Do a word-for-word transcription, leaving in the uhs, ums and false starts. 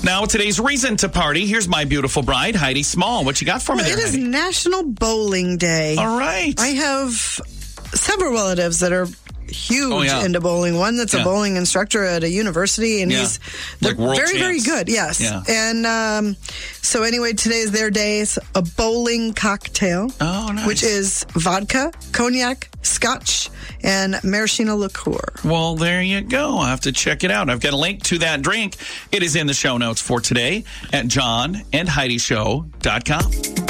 Now, today's reason to party. Here's my beautiful bride, Heidi Small. What you got for well, me there, It is Heidi? National Bowling Day. All right. I have several relatives that are huge oh, yeah. into bowling. One that's yeah. a bowling instructor at a university, and yeah. he's like world very, champs. very good. Yes. Yeah. And um, so anyway, today is their day. It's a bowling cocktail. Oh, nice. Which is vodka, cognac, scotch, and maraschino liqueur. Well, there you go. I have to check it out. I've got a link to that drink. It is in the show notes for today at john and heidi show dot com.